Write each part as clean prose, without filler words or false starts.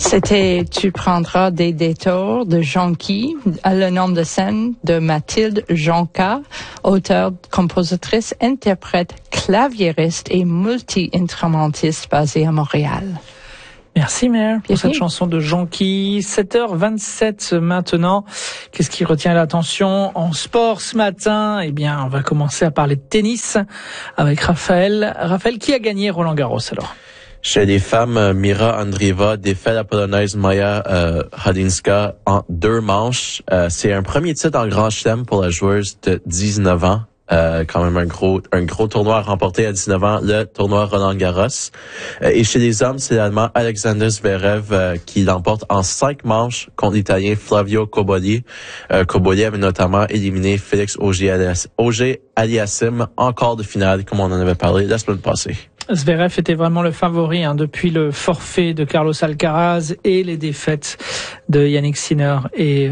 C'était Tu prendras des détours de Jonquille, le nom de scène de Mathilde Jonca, auteure, compositrice, interprète, claviériste et multi-instrumentiste basée à Montréal. Merci Mère pour cette chanson de Jonquille. 7h27 maintenant. Qu'est-ce qui retient l'attention en sport ce matin? Eh bien, on va commencer à parler de tennis avec Raphaël. Raphaël, qui a gagné Roland Garros alors? Chez les femmes, Mira Andreeva défait la Polonaise Maja Hodinska en 2 manches. C'est un premier titre en Grand Chelem pour la joueuse de 19 ans. Quand même un gros tournoi remporté à 19 ans, le tournoi Roland Garros. Et chez les hommes, c'est l'Allemand Alexander Zverev qui l'emporte en 5 manches contre l'Italien Flavio Cobolli. Cobolli avait notamment éliminé Félix Auger-Aliassime en quart de finale, comme on en avait parlé la semaine passée. Zverev était vraiment le favori depuis le forfait de Carlos Alcaraz et les défaites de Yannick Sinner et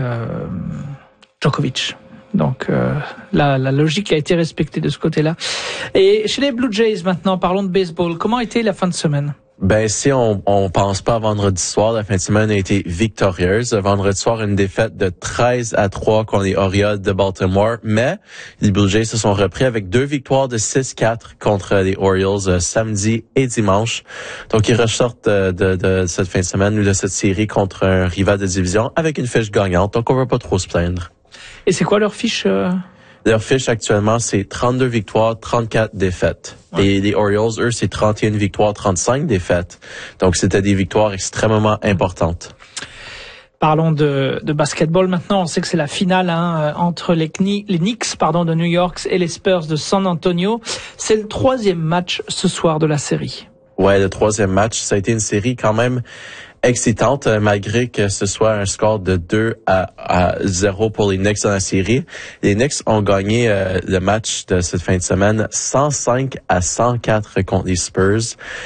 Djokovic. Donc la logique a été respectée de ce côté-là. Et chez les Blue Jays maintenant, parlons de baseball. Comment a été la fin de semaine? Ben, si on pense pas à vendredi soir, la fin de semaine a été victorieuse. Vendredi soir, une défaite de 13-3 contre les Orioles de Baltimore. Mais les Blue Jays se sont repris avec 2 victoires de 6-4 contre les Orioles samedi et dimanche. Donc, ils ressortent de cette fin de semaine ou de cette série contre un rival de division avec une fiche gagnante. Donc, on va pas trop se plaindre. Et c'est quoi leur fiche? Leur fiche actuellement, c'est 32 victoires, 34 défaites. Ouais. Et les Orioles, eux, c'est 31 victoires, 35 défaites. Donc, c'était des victoires extrêmement importantes. Parlons de basketball maintenant. On sait que c'est la finale entre les Knicks de New York et les Spurs de San Antonio. C'est le 3e match ce soir de la série. Ouais, le 3e match. Ça a été une série quand même excitante, malgré que ce soit un score de 2-0 pour les Knicks dans la série. Les Knicks ont gagné le match de cette fin de semaine 105-104 contre les Spurs.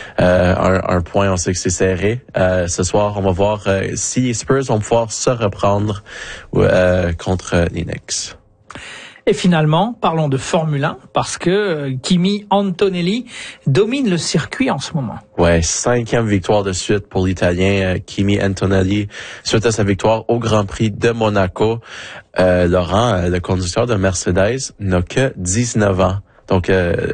Un point, on sait que c'est serré. Ce soir, on va voir si les Spurs vont pouvoir se reprendre contre les Knicks. Et finalement, parlons de Formule 1, parce que Kimi Antonelli domine le circuit en ce moment. Ouais, 5e victoire de suite pour l'Italien Kimi Antonelli, suite à sa victoire au Grand Prix de Monaco. Laurent, le conducteur de Mercedes, n'a que 19 ans. Donc,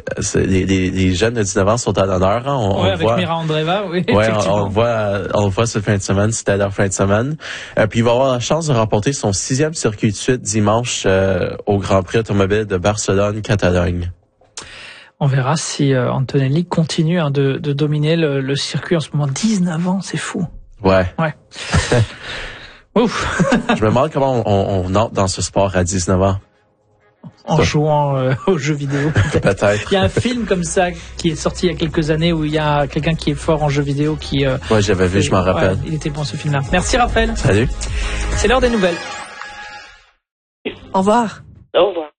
les jeunes de 19 ans sont à l'honneur. Oui, avec Mira Andreeva, oui. Ouais, on le voit cette fin de semaine. C'était leur fin de semaine. Puis il va avoir la chance de remporter son 6e circuit de suite dimanche au Grand Prix automobile de Barcelone-Catalogne. On verra si Antonelli continue de dominer le circuit en ce moment. 19 ans, c'est fou. Ouais. Ouf. Je me demande comment on entre dans ce sport à 19 ans. En jouant aux jeux vidéo. Peut-être. Il y a un film comme ça qui est sorti il y a quelques années où il y a quelqu'un qui est fort en jeux vidéo qui... Ouais, j'avais vu, je m'en rappelle. Ouais, il était bon ce film-là. Merci Raphaël. Salut. C'est l'heure des nouvelles. Au revoir. Au revoir.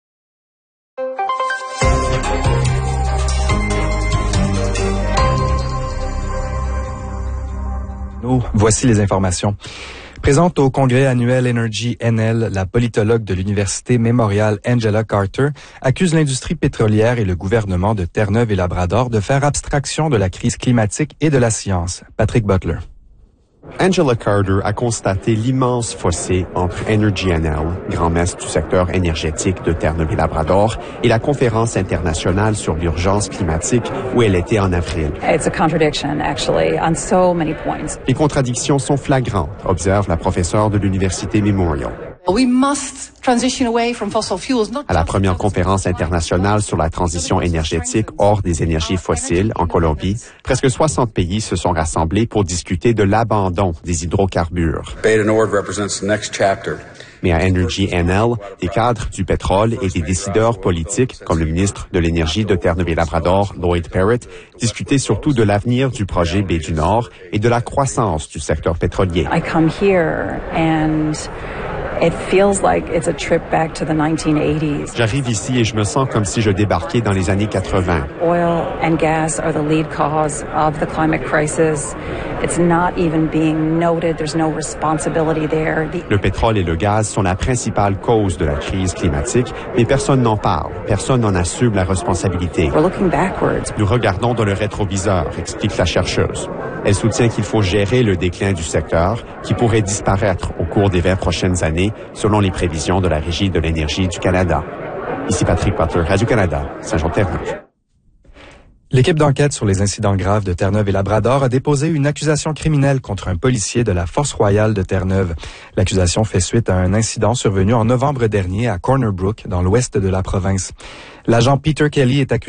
Voici les informations. Présente au congrès annuel Energy NL, la politologue de l'Université Memorial Angela Carter accuse l'industrie pétrolière et le gouvernement de Terre-Neuve et Labrador de faire abstraction de la crise climatique et de la science. Patrick Butler. Angela Carter a constaté l'immense fossé entre Energy NL, grand-messe du secteur énergétique de Terre-Neuve et Labrador, et la conférence internationale sur l'urgence climatique où elle était en avril. It's a contradiction, actually, on so many points. Les contradictions sont flagrantes, observe la professeure de l'Université Memorial. We must transition away from fossil fuels. À la première conférence internationale sur la transition énergétique hors des énergies fossiles en Colombie, presque 60 pays se sont rassemblés pour discuter de l'abandon des hydrocarbures. Bay du Nord represents the next chapter. Mais à Energy NL, des cadres du pétrole et des décideurs politiques, comme le ministre de l'Énergie de Terre-Neuve et Labrador, Lloyd Parrott, discutaient surtout de l'avenir du projet Baie du Nord et de la croissance du secteur pétrolier. I come here and it feels like it's a trip back to the 1980s. J'arrive ici et je me sens comme si je débarquais dans les années 80. Oil and gas are the lead cause of the climate crisis. It's not even being noted. There's no responsibility there. Le pétrole et le gaz sont la principale cause de la crise climatique, mais personne n'en parle. Personne n'en assume la responsabilité. We're looking backwards. Nous regardons dans le rétroviseur, explique la chercheuse. Elle soutient qu'il faut gérer le déclin du secteur qui pourrait disparaître au cours des 20 prochaines années, selon les prévisions de la Régie de l'énergie du Canada. Ici Patrick Potter, Radio-Canada, Saint-Jean-Terre-Neuve. L'équipe d'enquête sur les incidents graves de Terre-Neuve et Labrador a déposé une accusation criminelle contre un policier de la Force royale de Terre-Neuve. L'accusation fait suite à un incident survenu en novembre dernier à Corner Brook, dans l'ouest de la province. L'agent Peter Kelly est accusé